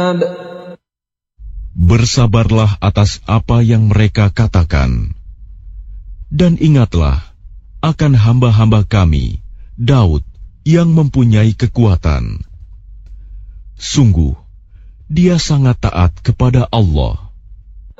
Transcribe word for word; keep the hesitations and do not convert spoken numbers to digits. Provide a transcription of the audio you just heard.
Bersabarlah atas apa yang mereka katakan. Dan ingatlah akan hamba-hamba kami, Daud, yang mempunyai kekuatan. Sungguh, dia sangat taat kepada Allah.